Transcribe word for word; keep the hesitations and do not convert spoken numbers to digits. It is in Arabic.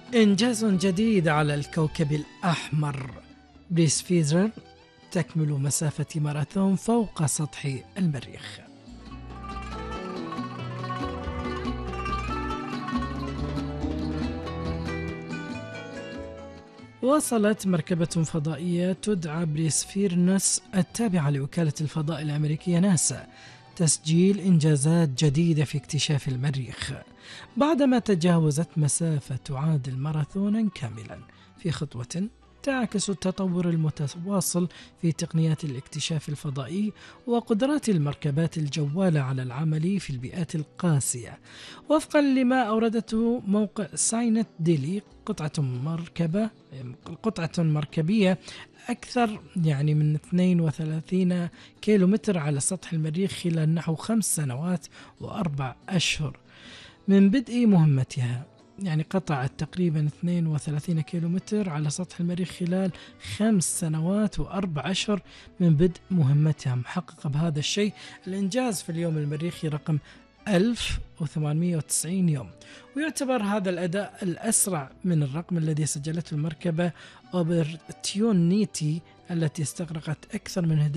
إنجاز جديد على الكوكب الأحمر. بريس فيزر تكمل مسافة ماراثون فوق سطح المريخ. وصلت مركبة فضائية تدعى بريسفيرنس التابعة لوكالة الفضاء الأمريكية ناسا تسجيل إنجازات جديدة في اكتشاف المريخ بعدما تجاوزت مسافة تعادل ماراثونا كاملا في خطوة تعكس التطور المتواصل في تقنيات الاكتشاف الفضائي وقدرات المركبات الجوالة على العمل في البيئات القاسية. وفقا لما أوردته موقع ساينت ديلي، قطعة مركبة قطعة مركبية أكثر يعني من اثنين وثلاثين كيلومتر على سطح المريخ خلال نحو خمس سنوات وأربع أشهر من بدء مهمتها. يعني قطعت تقريبا اثنين وثلاثين كيلومتر على سطح المريخ خلال خمس سنوات وأربع أشهر من بدء مهمتها، محققة بهذا الشيء الإنجاز في اليوم المريخي رقم ألف وثمانمئة وتسعين يوم. ويعتبر هذا الأداء الأسرع من الرقم الذي سجلته المركبة أوبرتيونيتي التي استغرقت أكثر من